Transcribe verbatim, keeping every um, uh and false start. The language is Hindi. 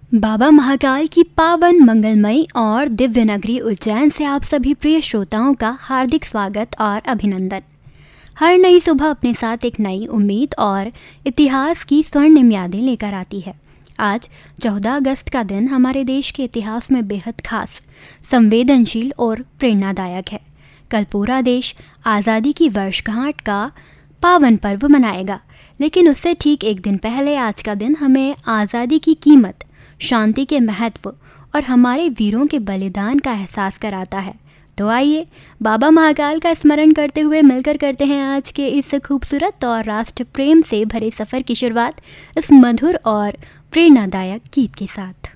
बाबा महाकाल की पावन मंगलमयी और दिव्य नगरी उज्जैन से आप सभी प्रिय श्रोताओं का हार्दिक स्वागत और अभिनंदन। हर नई सुबह अपने साथ एक नई उम्मीद और इतिहास की स्वर्णिम यादें लेकर आती है। आज चौदह अगस्त का दिन हमारे देश के इतिहास में बेहद खास, संवेदनशील और प्रेरणादायक है। कल पूरा देश आज़ादी की वर्षगांठ का पावन पर्व मनाएगा, लेकिन उससे ठीक एक दिन पहले आज का दिन हमें आज़ादी की कीमत, शांति के महत्व और हमारे वीरों के बलिदान का एहसास कराता है। तो आइए बाबा महाकाल का स्मरण करते हुए मिलकर करते हैं आज के इस खूबसूरत और राष्ट्र प्रेम से भरे सफ़र की शुरुआत इस मधुर और प्रेरणादायक गीत के साथ।